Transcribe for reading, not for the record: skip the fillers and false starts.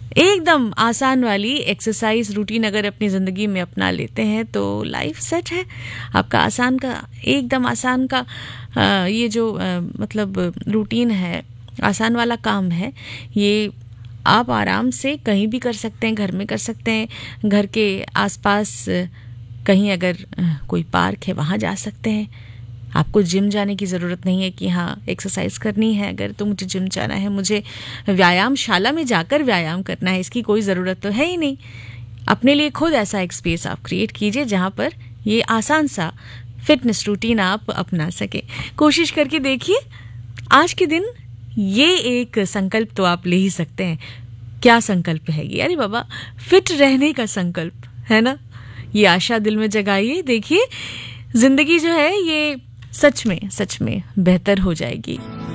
एकदम आसान वाली एक्सरसाइज रूटीन अगर अपनी ज़िंदगी में अपना लेते हैं तो लाइफ सेट है आपका। आसान का एकदम आसान का ये जो मतलब रूटीन है, आसान वाला काम है, ये आप आराम से कहीं भी कर सकते हैं, घर में कर सकते हैं, घर के आसपास कहीं अगर कोई पार्क है वहाँ जा सकते हैं। आपको जिम जाने की ज़रूरत नहीं है कि हाँ एक्सरसाइज करनी है अगर तो मुझे जिम जाना है, मुझे व्यायामशाला में जाकर व्यायाम करना है, इसकी कोई ज़रूरत तो है ही नहीं। अपने लिए खुद ऐसा एक स्पेस आप क्रिएट कीजिए जहाँ पर ये आसान सा फिटनेस रूटीन आप अपना सके। कोशिश करके देखिए। आज के दिन ये एक संकल्प तो आप ले ही सकते हैं। क्या संकल्प है ये? अरे बाबा, फिट रहने का संकल्प है ना। ये आशा दिल में जगाइए। देखिए जिंदगी जो है ये सच में बेहतर हो जाएगी।